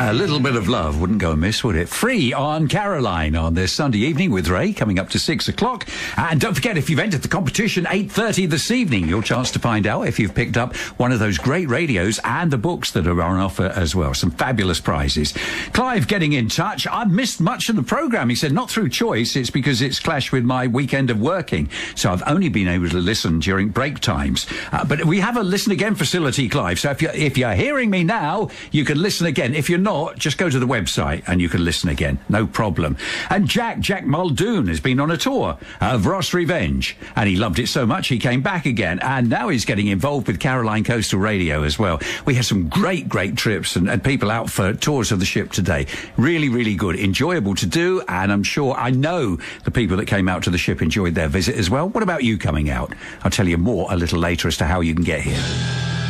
A little bit of love wouldn't go amiss, would it? Free on Caroline on this Sunday evening with Ray, coming up to 6 o'clock. And don't forget, if you've entered the competition, 8:30 this evening, your chance to find out if you've picked up one of those great radios and the books that are on offer as well. Some fabulous prizes. Clive getting in touch. I've missed much of the programme. He said, not through choice, it's because it's clashed with my weekend of working. So I've only been able to listen during break times. But we have a listen again facility, Clive. So if you're hearing me now, you can listen again. If you're not, just go to the website and you can listen again. No problem. And Jack Muldoon has been on a tour of Ross Revenge, and he loved it so much he came back again, and now he's getting involved with Caroline Coastal Radio as well. We had some great trips and people out for tours of the ship today. Really good, enjoyable to do, and I know the people that came out to the ship enjoyed their visit as well. What about you coming out? I'll tell you more a little later as to how you can get here.